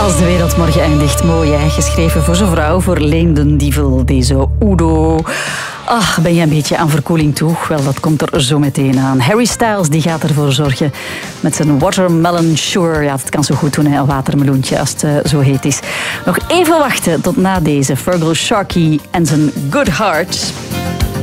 Als de wereld morgen eindigt, mooi hè? Geschreven voor zijn vrouw, voor Leen den Dievel, deze Udo. Ach, ben je een beetje aan verkoeling toe? Wel, dat komt er zo meteen aan. Harry Styles die gaat ervoor zorgen met zijn Watermelon Sugar. Ja, dat kan zo goed doen, hè? Een watermeloentje, als het zo heet is. Nog even wachten tot na deze. Fergal Sharkey en zijn Good Heart.